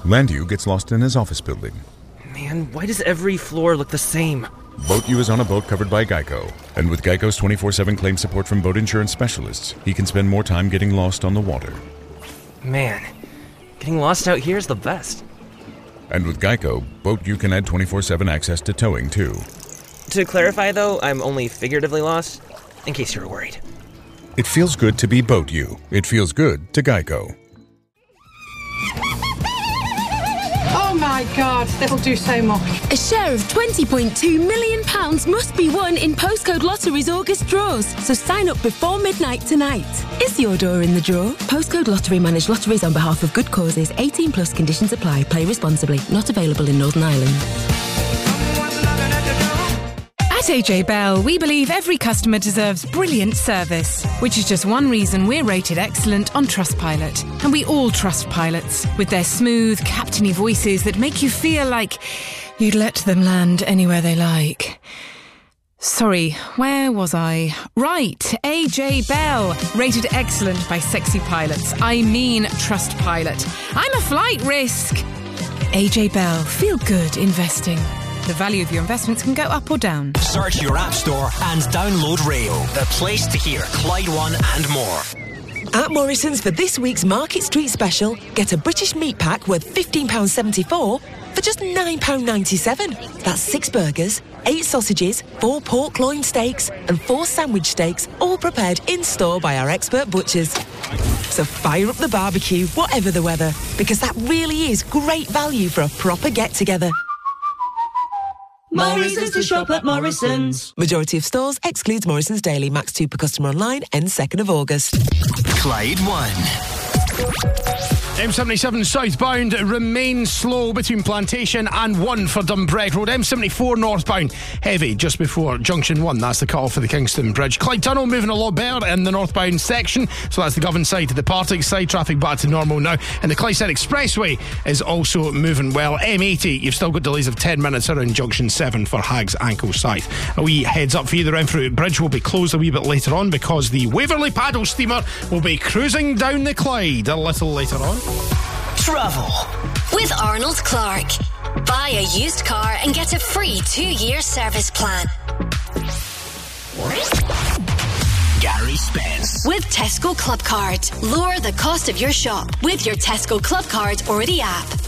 Landu gets lost in his office building. Man, why does every floor look the same? Boat U is on a boat covered by Geico. And with Geico's 24/7 claim support from boat insurance specialists, he can spend more time getting lost on the water. Man, getting lost out here is the best. And with Geico, Boat U can add 24/7 access to towing, too. To clarify, though, I'm only figuratively lost, in case you were worried. It feels good to be Boat U. It feels good to Geico. Oh my God, that'll do so much. A share of £20.2 million must be won in Postcode Lottery's August draws, so sign up before midnight tonight. Is your door in the draw? Postcode Lottery manage lotteries on behalf of good causes. 18 plus conditions apply. Play responsibly. Not available in Northern Ireland. At AJ Bell, we believe every customer deserves brilliant service, which is just one reason we're rated excellent on Trustpilot. And we all trust pilots, with their smooth, captainy voices that make you feel like you'd let them land anywhere they like. Sorry, where was I? Right, AJ Bell, rated excellent by sexy pilots. I mean Trustpilot. I'm a flight risk. AJ Bell, feel good investing. The value of your investments can go up or down. Search your app store and download Rayo, the place to hear Clyde One and more. At Morrison's for this week's Market Street special, get a British meat pack worth £15.74 for just £9.97. That's 6 burgers, 8 sausages, 4 pork loin steaks and 4 sandwich steaks, all prepared in-store by our expert butchers. So fire up the barbecue, whatever the weather, because that really is great value for a proper get-together. Morrison's to shop at Morrison's. Majority of stores excludes Morrison's Daily. Max 2 per customer online. Ends 2nd of August. Clyde One. M77 southbound remains slow between Plantation and 1 for Dumbreck Road. M74 northbound heavy just before Junction 1. That's the call for the Kingston Bridge. Clyde Tunnel moving a lot better in the northbound section. So that's the Govan side to the Partick side. Traffic back to normal now. And the Clydeside Expressway is also moving well. M80, you've still got delays of 10 minutes around Junction 7 for Hags Ankle Scythe. A wee heads up for you, the Renfrew Bridge will be closed a wee bit later on because the Waverley paddle steamer will be cruising down the Clyde a little later on. Travel with Arnold Clark. Buy a used car and get a free 2-year service plan. Gary Spence with Tesco Club Card. Lower the cost of your shop with your Tesco Club Card or the app.